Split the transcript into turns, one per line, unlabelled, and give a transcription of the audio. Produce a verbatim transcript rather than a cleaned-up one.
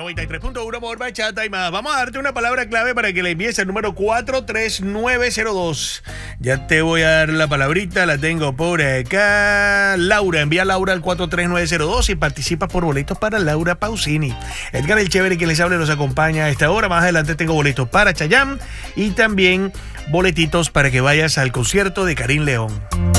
noventa y tres punto uno por Bachata y más. Vamos a darte una palabra clave para que le envíes el número cuatro tres nueve cero dos. Ya te voy a dar la palabrita, la tengo por acá. Laura, envía a Laura al cuatro tres nueve cero dos y participa por boletos para Laura Pausini. Edgar el Chévere, quien les habla, nos acompaña a esta hora. Más adelante tengo boletos para Chayanne y también boletitos para que vayas al concierto de Karim León.